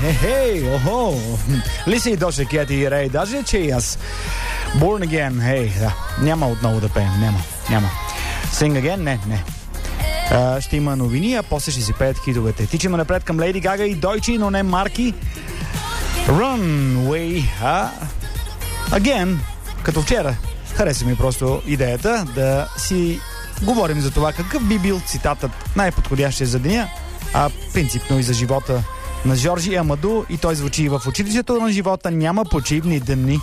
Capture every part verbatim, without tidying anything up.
Hey, охо. Лиси доше Кети Рей, даже че и аз. Born Again, хей, да. Няма отново да пеем, няма, няма. Sing Again, не, не. Uh, ще има новини, а после ще си пеят хитовете. Тичаме напред към Лейди Гага и Дойчи, но не марки. Runway, а? Again, като вчера. Хареса ми просто идеята да си говорим за това какъв би бил цитатът най-подходящия за деня, а принципно и за живота на Жоржи Амаду, и той звучи: в училището на живота няма почивни дни.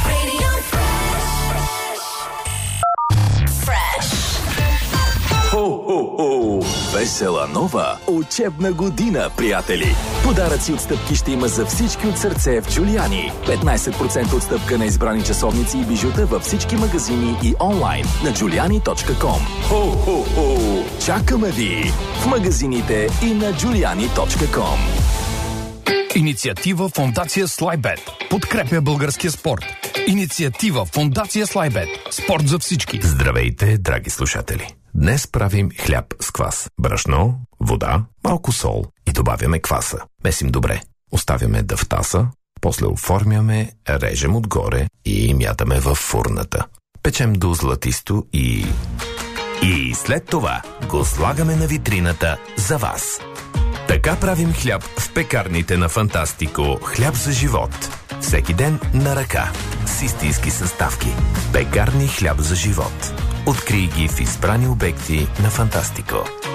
Хо-хо-хо! Весела нова учебна година, приятели! Подаръци от стъпки ще има за всички от сърце в Джулиани. петнайсет процента отстъпка на избрани часовници и бижута във всички магазини и онлайн на джулиани точка ком. Хо-хо-хо! Чакаме ви в магазините и на джулиани точка ком. Инициатива Фондация Слайбет подкрепя българския спорт. Инициатива Фондация Слайбет. Спорт за всички. Здравейте, драги слушатели! Днес правим хляб с квас, брашно, вода, малко сол и добавяме кваса. Месим добре. Оставяме да втаса, после оформяме, режем отгоре и мятаме във фурната. Печем до златисто и... И след това го слагаме на витрината за вас. Така правим хляб в пекарните на Фантастико. Хляб за живот. Всеки ден на ръка. С истински съставки. Пекарни хляб за живот. Открий ги в избрани обекти на Фантастико.